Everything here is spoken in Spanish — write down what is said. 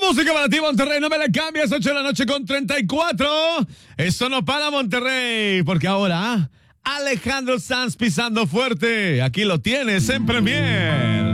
Música para ti, Monterrey, no me la cambies, 8 de la noche con 34. Eso no para, Monterrey, porque ahora Alejandro Sanz pisando fuerte. Aquí lo tienes en Premier.